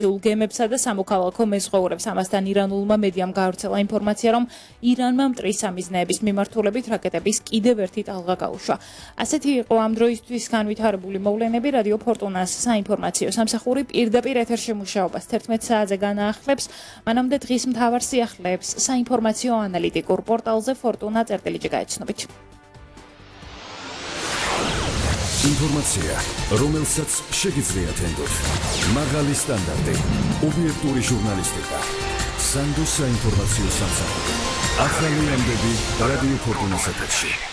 გემებსა და სამოქალაქო მეზღვაურებს. ამასთან ირანულმა მედიამ გაავრცელა ინფორმაცია, რომ ირანმა მტრის სამიზნეების მიმართულებით რაკეტების კიდევ ერთი ტალღა გაუშვა. ასეთი იყო ამ დროისთვის განვითარებული მოვლენები. რადიო ფორტუნას საინფორმაციო სამსახური პირდაპირ ეთერში მუშაობას 11 საათზე განაახლებს. მანამდე დღის მთავარ სიახლეებს საინფორმაციო ანალიტიკურ პორტალზე fortuna.lg გაეცნობით. ინფორმაცია, რომელსაც შეგიძლიათ ენდოთ. მაღალი სტანდარტი, ობიექტური ჟურნალისტიკა. სანდოს საინფორმაციო სამსახური. ახალი ამბები რადიო ფორტუნას ეთერში.